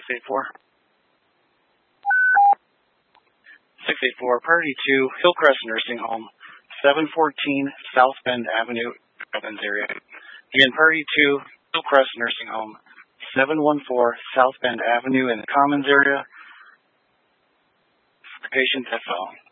684. 684, priority 2, Hillcrest Nursing Home, 714 South Bend Avenue, Evans area. Again, priority 2, Hillcrest Nursing Home, 714 South Bend Avenue in the Commons area. For patients, that's all.